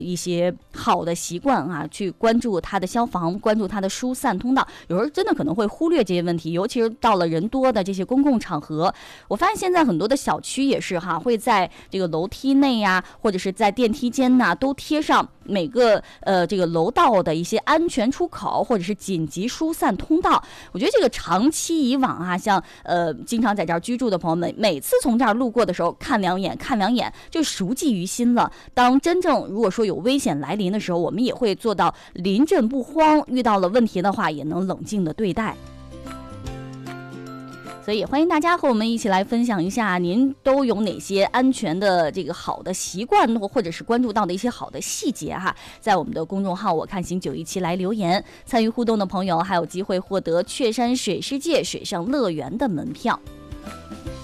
一些好的习惯啊，去关注它的消防，关注它的疏散通道。有时候真的可能会忽略这些问题，尤其是到了人多的这些公共场合。我发现现在很多的小区也是哈，会在这个楼梯内呀，或者是在电梯间呐，都贴上每个这个楼道的一些安全出口或者是紧急疏散通道。我觉得这个长期以往啊，像经常在这儿居住的朋友们，每次从这儿路过的时候看两眼就熟记于心了。当真正如果说有危险来临的时候，我们也会做到临阵不慌，遇到了问题的话也能冷静的对待。所以欢迎大家和我们一起来分享一下，您都有哪些安全的这个好的习惯，或者是关注到的一些好的细节哈，在我们的公众号我看行917来留言。参与互动的朋友还有机会获得雀山水世界水上乐园的门票。